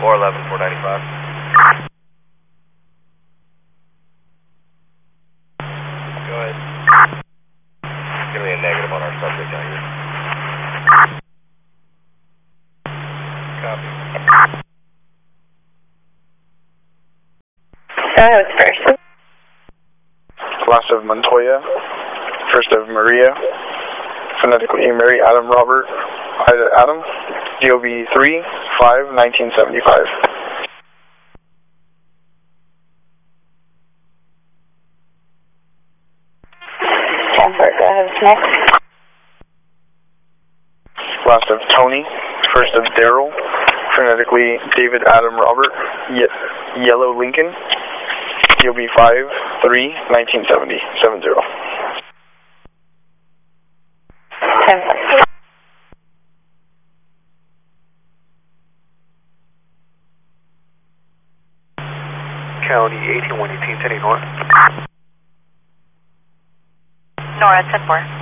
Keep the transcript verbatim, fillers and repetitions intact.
four eleven, four ninety-five. Go ahead. It's going to be a negative on our subject out here. Copy. So I was first. Last of Montoya, first of Maria, phonetically Mary Adam Robert, Ida Adam, D O B three five nineteen seventy-five. Jennifer, go ahead, next. Last of Tony, first of Daryl, phonetically David Adam Robert, Ye Yellow Lincoln, D O B five three nineteen seventy, seven zero. County eighteen one eighteen, ten eight North. Nora, ten four.